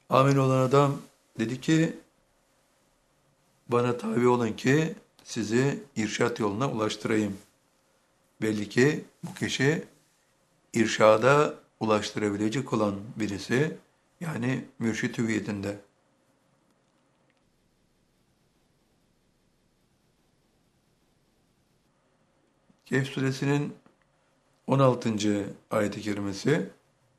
Amin olan adam dedi ki, bana tabi olun ki sizi irşat yoluna ulaştırayım. Belli ki bu kişi irşada ulaştırabilecek olan birisi, yani mürşit hüviyetinde. Kehf suresinin 16. ayet-i kerimesi,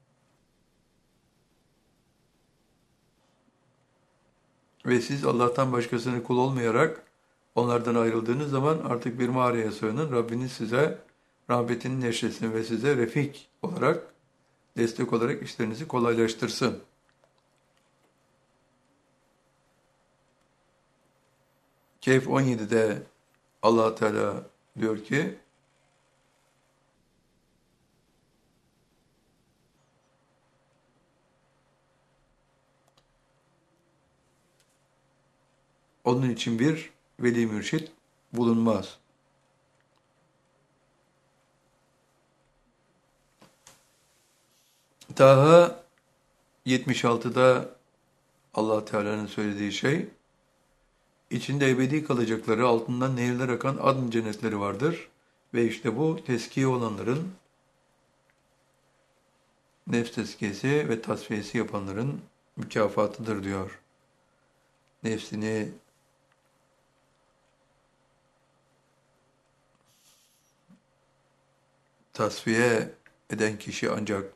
ve siz Allah'tan başkasını kul olmayarak onlardan ayrıldığınız zaman artık bir mağaraya sığının. Rabbiniz size rahmetinin neşretsin ve size refik olarak, destek olarak işlerinizi kolaylaştırsın. Kehf 17'de Allah Teala diyor ki, onun için bir veli mürşit bulunmaz. Taha 76'da Allah Teala'nın söylediği şey, içinde ebedi kalacakları altından nehirler akan adn cennetleri vardır. Ve işte bu teskiye olanların, nefs tezkiyesi ve tasfiyesi yapanların mükafatıdır diyor. Nefsini tasfiye eden kişi ancak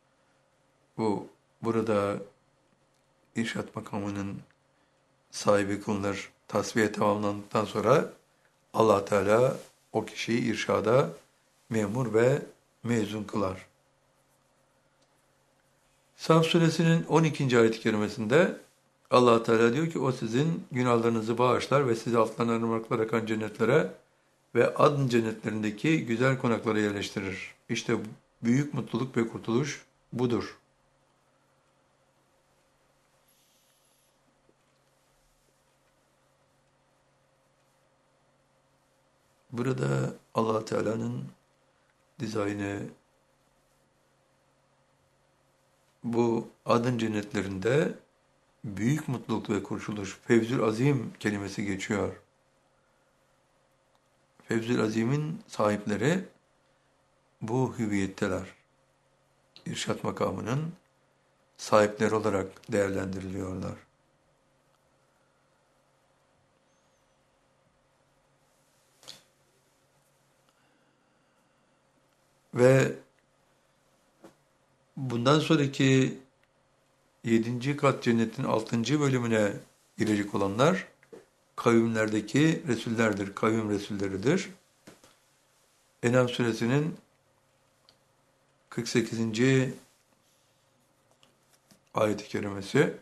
burada irşat makamının sahibi kılınır. Tasfiye tamamlandıktan sonra Allah Teala o kişiyi irşada memur ve mezun kılar. Saf suresinin 12. ayet-i kerimesinde Allah Teala diyor ki, o sizin günahlarınızı bağışlar ve sizi altlarından ırmaklar akan cennetlere ve adn cennetlerindeki güzel konaklara yerleştirir. İşte büyük mutluluk ve kurtuluş budur. Burada Allah Teala'nın dizaynı, bu adın cennetlerinde büyük mutluluk ve kurtuluş, Fevzül Azim kelimesi geçiyor. Fevzül Azim'in sahipleri bu hüviyetteler. İrşat makamının sahipleri olarak değerlendiriliyorlar. Ve bundan sonraki 7. kat cennetin 6. bölümüne girecek olanlar kavimlerdeki Resullerdir, kavim Resulleridir. En'am suresinin 48. ayet-i kerimesi,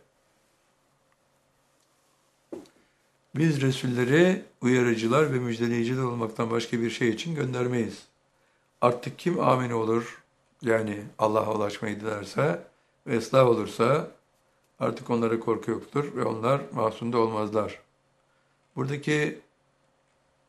biz Resulleri uyarıcılar ve müjdeleyiciler olmaktan başka bir şey için göndermeyiz. Artık kim amin olur, yani Allah'a ulaşmayı dilerse ve ıslah olursa artık onlara korku yoktur ve onlar mahzunda olmazlar. Buradaki